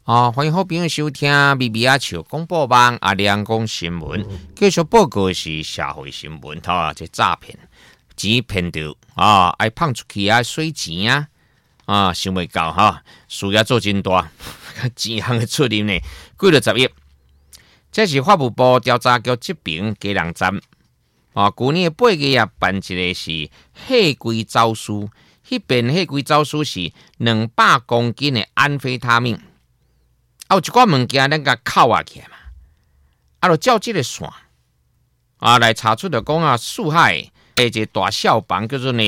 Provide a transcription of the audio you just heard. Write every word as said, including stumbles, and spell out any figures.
啊，欢迎好朋友收听咪咪啊笑广播网阿亮讲新闻，继续报告的是社会新闻哈，这诈骗钱骗到啊，爱放出去啊，水钱啊，啊，想袂到哈，事业做真大，钱行的出入呢，几了十亿。这是法务部调查局这边加人站啊，去年八月啊办一个是海龟走私，迄边海龟走私是两百公斤的安非他命。啊，有一寡物件咱甲扣下去嘛，啊，就照即个线啊来查出着讲啊，四海诶一个大小房叫做呢